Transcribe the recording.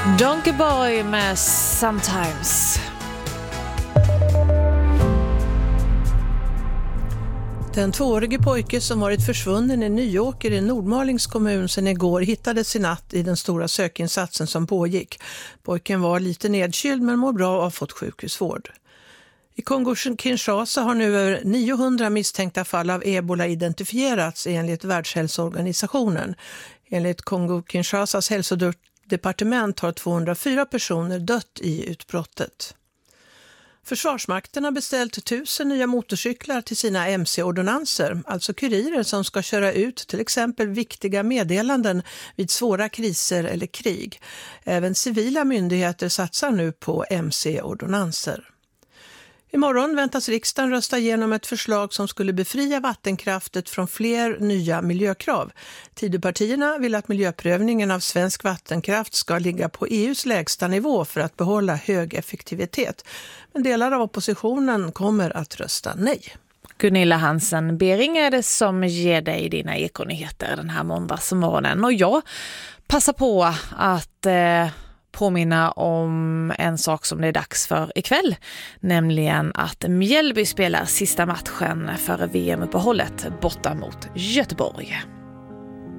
Donkey Boy med Sometimes. Den 2-årige pojke som varit försvunnen i Nyåker i Nordmalings kommun sedan igår hittades i natt i den stora sökinsatsen som pågick. Pojken var lite nedkyld men mår bra och har fått sjukhusvård. I Kongo-Kinshasa har nu över 900 misstänkta fall av ebola identifierats enligt Världshälsoorganisationen. Enligt Kongo-Kinshasas hälsodepartement har 204 personer dött i utbrottet. Försvarsmakten har beställt 1000 nya motorcyklar till sina MC-ordonanser, alltså kurirer som ska köra ut till exempel viktiga meddelanden vid svåra kriser eller krig. Även civila myndigheter satsar nu på MC-ordonanser. Imorgon väntas riksdagen rösta igenom ett förslag som skulle befria vattenkraftet från fler nya miljökrav. Tidöpartierna vill att miljöprövningen av svensk vattenkraft ska ligga på EU:s lägsta nivå för att behålla hög effektivitet. Men delar av oppositionen kommer att rösta nej. Gunilla Hansen Bering är det som ger dig dina ekonyheter den här måndagsmorgonen. Och jag passar på att påminna om en sak som det är dags för ikväll, nämligen att Mjällby spelar sista matchen före VM-uppehållet borta mot Göteborg.